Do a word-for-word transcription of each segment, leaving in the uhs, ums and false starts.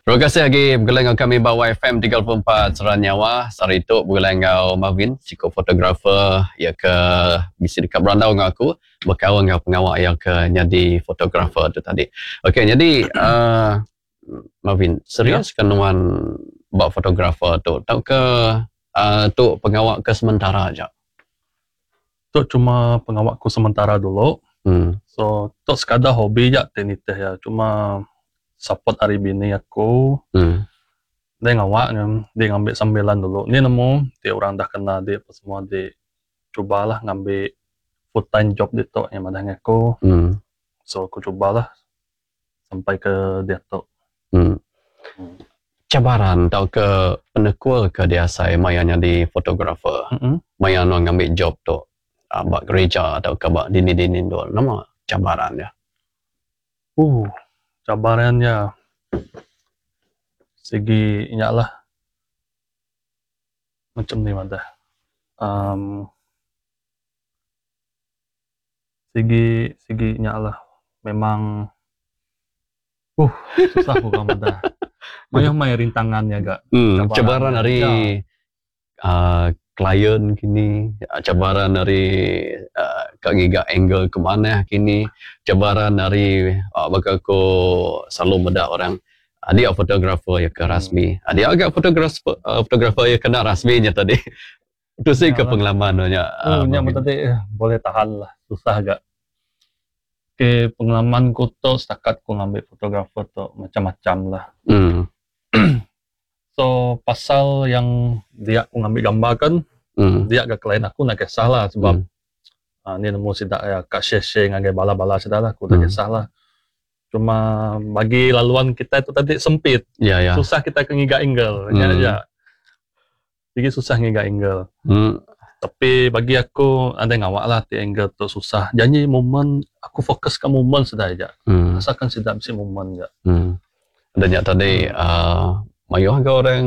Terima kasih lagi bergelang kami bawa F M tiga puluh empat Seranyawa. Hari itu bergelang ngau Marvin, psiko fotografer ya ke bisa dekat berandau dengan aku, berkawan dengan pengawal yang ke jadi fotografer tu tadi. Okey, jadi uh, Marvin, serius ya? Kan nuan buat fotografer tu? Tahu ke uh, tu pengawal ke sementara aja? Tu cuma pengawal ku sementara dulu. Hmm. So, tu sekadar hobi je teniteh ya. Cuma support hari bini aku. Hmm. Dia ngawak, dia ngambil sambilan dulu. Ni nemu, dia orang dah kenal dia apa semua. Dia cubalah ngambil full time job dia tu yang madang aku. Hmm. So, aku cubalah sampai ke dia tu. Hmm. Hmm. Cabaran tau ke penekul ke dia saya mayanya di fotografer. Mm-hmm. Maya no ngambil job tu. Uh, buat gereja atau ke buat dini-dini tu. Nama cabaran dia? Uh, cabarannya segi inyalah macam ni mana um, segi segi inyalah memang uh susah bukan mana banyak main rintangannya gak hmm, cabaran dari ya. uh, klien kini, cabaran dari uh, kak giga angle ke mana kini, cabaran dari uh, bagi aku selalu meda orang dia fotografer ya ke rasmi. Hmm. Dia agak fotografer uh, fotografer ya kena rasminya tadi. Itu sih ke pengalamannya. Oh, uh, nya tadi boleh tahan lah, susah agak. Ke pengalaman ku tu setakat ku ngambil fotografer tu macam-macam lah. Hmm. So pasal yang dia aku ngambil gambar kan, hmm. dia agak klien aku nak kisah lah sebab hmm. uh, ni nemu sidak ya kak share-share dengan bala-bala sidak lah, aku nak kisah lah. Cuma bagi laluan kita itu tadi sempit, ya, ya. Susah kita ke ngiga angle, hmm. ya, ya. Jadi susah ngiga angle. Hmm. Tapi bagi aku ada ngawak lah di angle tu susah. Janji momen aku fokus ke momen sudah aja. Hmm. Asalkan sidak mesti momen ya. Hmm. Dan tadi hmm. uh, mayu agak orang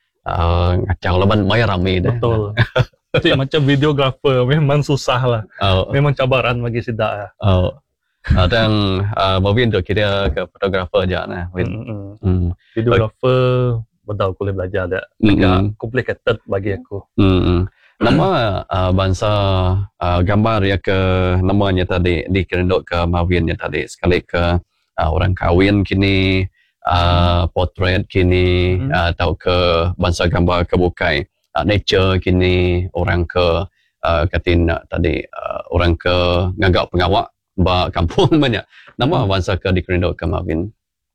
uh, ngacau leban maya ramai dah. Betul. Jadi macam videografer memang susah lah. Oh. Memang cabaran bagi sidak ya. Oh. Ada yang uh, Marvin tu kira ke fotografer aja nah. Hmm. Hmm. Videografer betul boleh belajar dah. Agak hmm. complicated bagi aku. Hmm. Nama uh, bangsa uh, gambar ya ke namanya tadi dikerendok ke Marvin ya tadi sekali ke uh, orang kahwin kini. Uh, portrait kini hmm. uh, atau ke bangsa gambar kebukai uh, nature kini orang ke uh, katin uh, tadi uh, orang ke ngagak pengawak ba kampung banyak nama hmm. bangsa ke dikerindo ke Marvin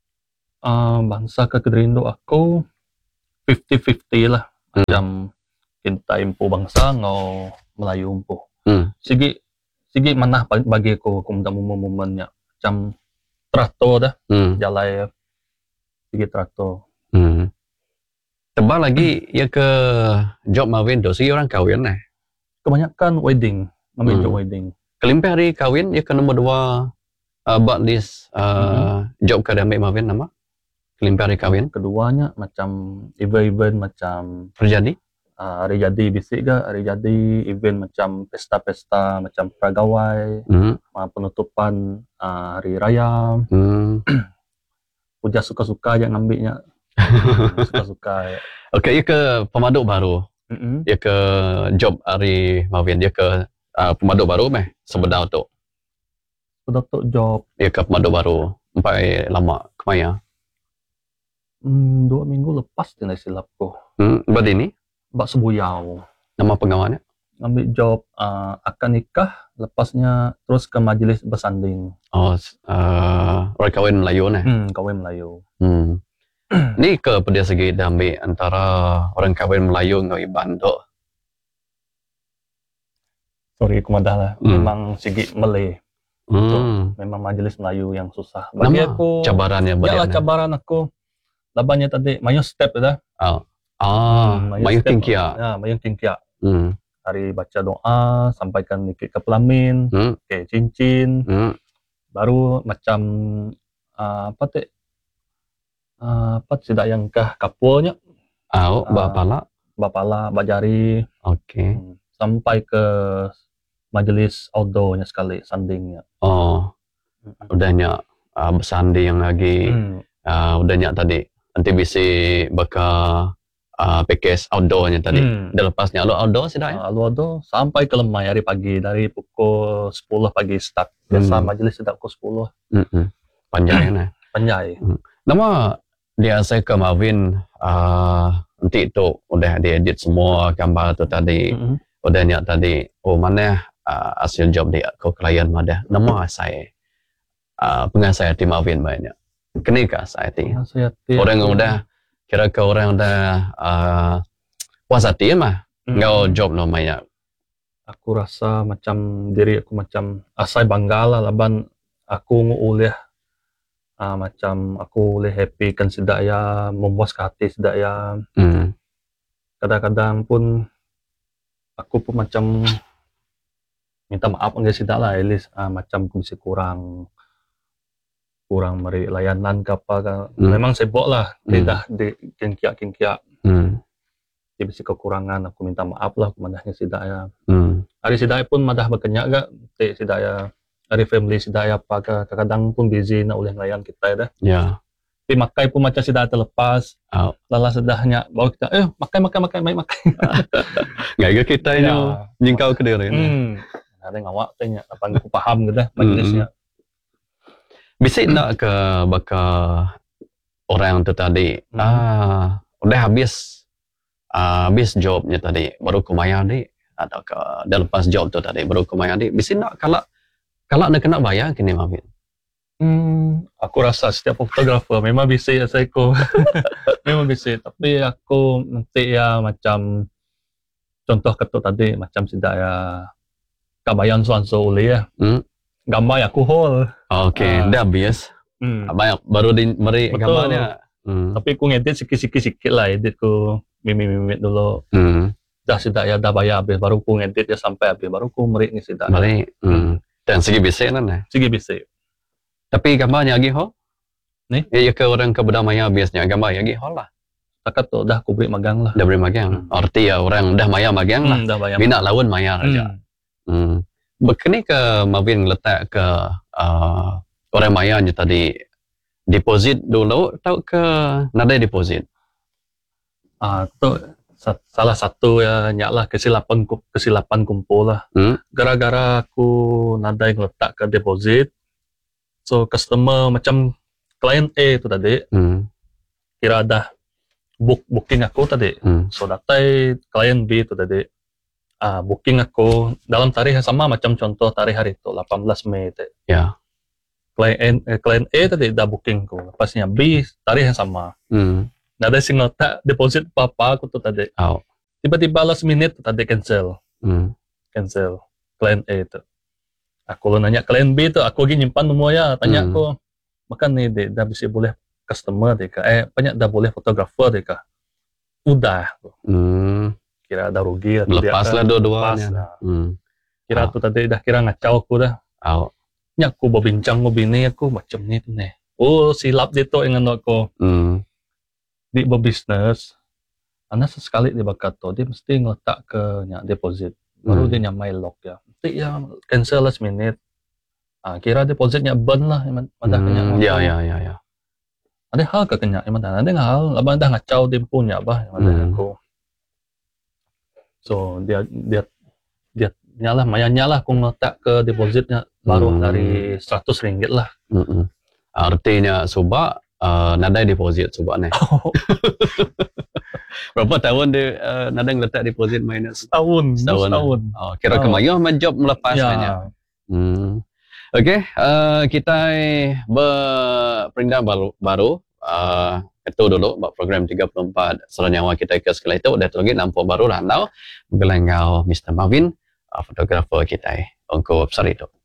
uh, bangsa ke dikerindo aku fifty fifty lah hmm. macam kita impu bangsa ngau Melayu impu hmm. sigi sigi mana bagi aku aku minta momen-momennya macam traktor dah hmm. jalai sedikit traktor. Hmm. Tebal lagi hmm. ya ke job Marvin tu si orang kahwin eh. Kebanyakan wedding, ngambil hmm. job wedding. Kelimpa hari kahwin ya ke nombor dua uh, buat list uh, hmm. job ke ambil Marvin nama. Kelimpa hari kahwin. Keduanya macam event-event macam terjadi. Uh, hari jadi bisik ke hari jadi event macam pesta-pesta macam peragawai, hmm. uh, penutupan uh, hari raya. Hmm. Udah suka-suka aja ngambilnya. Suka-suka. Okey, ya ke pemaduk baru. Mm-hmm. Ya ke job hari Marvin, ya ke uh, pemaduk baru meh sebedau tu. Sebedau tu job. Ya ke pemaduk baru. Sampai lama ke maya. Hmm, dua minggu lepas tidak silap ko. Hmm, buat ini? Bak sebuyau. Nama penggawaannya? Ngambil job uh, akan nikah, lepasnya terus ke majlis bersanding. Oh, uh, orang kahwin Melayu nih? Hmm, kahwin Melayu. Hmm. Ni ke pada segi damai antara orang kahwin Melayu dengan Iban tu? Sorry, aku madah lah. Hmm. Memang segi Malay. Hmm. So, memang majlis Melayu yang susah. Bagi nama aku, cabarannya ya lah cabaran aku. Labannya tadi, mayung step dah. Oh. Ah, hmm, mayung tingkia. Ya, mayung tingkia. Hmm. Hari baca doa, sampaikan nikah ke pelamin, hmm. ke cincin, hmm. baru macam uh, apa tu, uh, apa tidak yang kah kapurnya, oh, uh, bapala, bapala, bajari, okay. hmm. sampai ke majelis outdoornya sekali, sandingnya. Oh, hmm. udahnya uh, bersanding yang lagi, hmm. uh, udahnya tadi nanti bisa baka uh, package outdoornya tadi. Hmm. Dah lepasnya lo outdoor sih dah ya? Uh, Aluado sampai ke Lemai hari pagi dari pukul sepuluh pagi start. Biasa Hmm. majelis sudah pukul sepuluh. Mm-mm. Panjang kan? Panjai. Hmm. Nama dia saya ke Marvin uh, nanti tu udah diedit semua gambar tu tadi. Mm-hmm. Udah niat tadi. Oh mana uh, hasil job dia ke klien mana? Nama saya uh, pengasai hati Marvin banyak. Kenikah saya hati. Orang yang udah kira ke orang udah uh, puas hati mah. Mm-hmm. Ngau job namanya. Aku rasa macam diri aku macam asai bangga lah laban aku ngulih uh, macam aku boleh happy kan sedaya memuaskan hati sedaya. Hmm. Kadang-kadang pun aku pun macam minta maaf enggak sidak lah at least uh, macam aku bisa kurang kurang meri layanan ke apa kan. Hmm. Memang sibuk lah Hmm. dia dah di kengkiak-kengkiak. Hmm. Dia bisa kekurangan aku minta maaf lah kemadahnya sidaya. Hmm. Hari sidaya pun madah berkenyak gak tik sidaya hari family sidaya apa ke kadang-kadang pun busy nak oleh layan kita dah. Ya. Yeah. Tapi makai pun macam sidaya terlepas. Oh. Lala sedahnya baru kita eh makai makai makai makai makai. Gaya kita ini ya. Jingkau ke diri. Hmm. Ada ngawak tanya apa aku paham gitu dah majlisnya. Bisa nak ke baka orang tu tadi. Hmm. Ah, udah habis uh, habis jobnya tadi baru kumaya di atau ke dah lepas job tu tadi baru kumaya di. Bisa nak kalau kalau nak kena bayar kini Marvin. Hmm, aku rasa setiap fotografer memang bisa ya saya ko. Memang bisa, tapi aku nanti ya macam contoh ketuk tadi macam tidak ya kabayan suanso oleh ya. Hmm? Gambar aku hol. Okey, uh, dah habis. Hmm. Banyak baru di meri gambarnya. Hmm. Tapi aku ngedit sikit-sikit sikit lah, edit ku mimik-mimik dulu. Hmm. Dah sudah ya dah bayar habis baru ku ngedit ya sampai habis baru ku meri ni sudah. Meri. Hmm. Dan segi bisik kan eh? Segi bisik. Tapi gambarnya lagi hol? Ni? Ya, ya ke orang ke Bedamaya biasanya gambar lagi hol lah. Takat tu dah ku beri magang lah. Dah beri magang. Hmm. Arti ya orang dah maya magang lah. Hmm, dah bayar. Bina lawan maya aja. Hmm. hmm. Bekini ke Marvin letak ke uh, orang mayanya tadi deposit dulu atau ke nada deposit? Ah, tu salah satu ya nyaklah kesilapan kesilapan kumpul lah. Hmm? Gara-gara aku nada yang letak ke deposit, so customer macam klien A tu tadi, hmm. kira dah book booking aku tadi, hmm. so datai klien B tu tadi. Ah, booking aku dalam tarikh yang sama macam contoh tarikh hari itu lapan belas Mei tu. Ya. Klien eh, klien A tadi dah booking ku. Lepasnya B tarikh yang sama. Hmm. Nada sing letak deposit apa aku tu tadi. Oh. Tiba-tiba last minute tadi cancel. Hmm. Cancel klien A tu. Aku lo nanya klien B tu, aku lagi nyimpan semua ya, tanya hmm. aku. Makan ni dia dah bisa boleh customer deka. Eh banyak dah boleh fotografer deka. Udah. Hmm. Kira dah rugi lah. Lepas lah dua-duanya. Hmm. Kira oh. tu tadi dah kira ngacau aku dah. Oh. Nya aku berbincang dengan bini aku macam ni tu ni. Oh silap dia tu dengan aku. Hmm. Di berbisnes, anda sesekali dia bakat tu, dia mesti ngeletak ke nyak deposit. Baru hmm. dia nyamai lock ya. Nanti ya cancel last minute. Ah, kira depositnya burn lah. Madah hmm. kenyak. Ya, ya, ya, ya. Ada hal ke kenyak. Madah ada hal. Labang dah ngacau dia punya bah. Madah hmm. aku. So dia dia dia nyalah maya nyalah aku ngeletak ke depositnya baru hmm. dari seratus ringgit lah. Hmm. Artinya subak uh, nada deposit subak ni. Oh. Berapa tahun dia uh, nada ngeletak deposit minus? Setahun. Setahun. Setahun. Oh, kira oh. kemayuh menjob melepaskannya. Ya. Hmm. Okey, uh, kita berperindah baru baru uh, itu dulu buat program tiga puluh empat Selanyawa kita ke sekali itu udah lagi nampak baru randau gelengau mister Marvin uh, fotografer kita untuk besar itu.